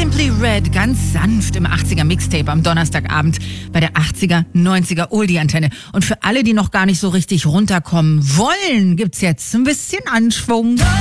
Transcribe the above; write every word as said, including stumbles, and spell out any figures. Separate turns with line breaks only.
Simply Red, ganz sanft im achtziger Mixtape am Donnerstagabend bei der achtziger, neunziger Oldie-Antenne. Und für alle, die noch gar nicht so richtig runterkommen wollen, gibt's jetzt ein bisschen Anschwung.